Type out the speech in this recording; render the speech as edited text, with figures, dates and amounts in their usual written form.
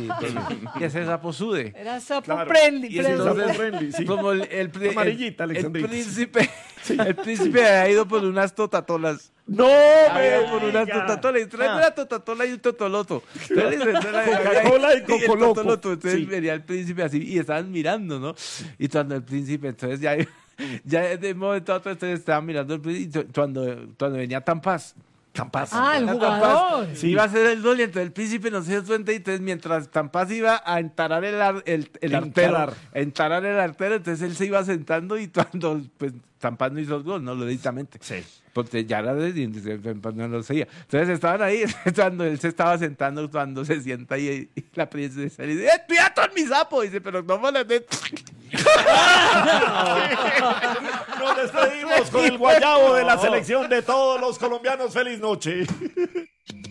Y ese sapo sude. Era sapo Claro. friendly. Y entonces, Sapo friendly, sí. como Amarillita, Alexandrita. el príncipe ha ido por unas totatolas. ¡No, Había me por unas diga! totatolas. Y trae una totatola y un totoloto. Coca-Cola y el Cocoloco. totoloto. Entonces Sí. venía el príncipe así y estaban mirando, ¿no? Y cuando el príncipe, entonces ya de un momento a otro, entonces estaban mirando el príncipe. Y cuando venía Tampaz. Ah, el Era jugador. Tampaz, iba a hacer el gol y entonces el príncipe no se dio cuenta y entonces mientras Tampaz iba a entarar el artero, entonces él se iba sentando y cuando pues Tampaz no hizo el gol, no lo directamente. Sí. Porque ya era Tampaz no lo seguía. Entonces estaban ahí, cuando él se estaba sentando, cuando se sienta y la princesa le dice, ¡cuidado con mi sapo! Y dice, pero no me lo de... Nos despedimos con el guayabo de la selección de todos los colombianos. ¡Feliz noche!